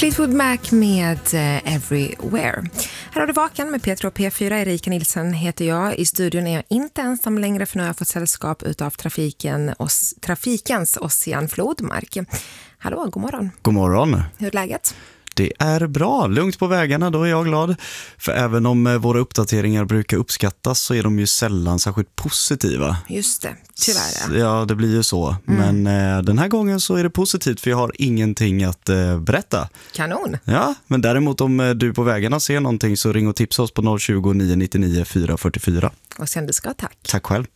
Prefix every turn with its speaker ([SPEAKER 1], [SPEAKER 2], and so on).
[SPEAKER 1] Fleetwood Mac med Everywhere. Här har du Vaken med Petra och P4. Erika Nilsson heter jag. I studion är jag inte ensam längre, för nu har jag fått sällskap utav trafikens Ossian Flodmark. Hallå, god morgon.
[SPEAKER 2] God morgon.
[SPEAKER 1] Hur är läget?
[SPEAKER 2] Det är bra, lugnt på vägarna, då är jag glad. För även om våra uppdateringar brukar uppskattas så är de ju sällan särskilt positiva.
[SPEAKER 1] Just det, tyvärr.
[SPEAKER 2] Ja, det blir ju så. Men den här gången så är det positivt, för jag har ingenting att berätta.
[SPEAKER 1] Kanon.
[SPEAKER 2] Ja, men däremot om du på vägarna ser någonting så ring och tipsa oss på 020 999 444.
[SPEAKER 1] Och sen du ska tack.
[SPEAKER 2] Tack själv.